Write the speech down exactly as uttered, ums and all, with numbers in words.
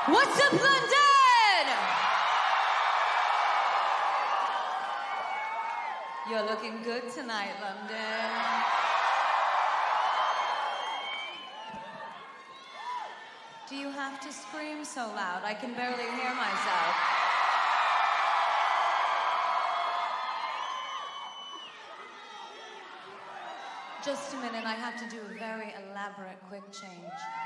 What's up, London? You're looking good tonight, London. Do you have to scream so loud? I can barely hear myself. Just a minute, I have to do a very elaborate quick change.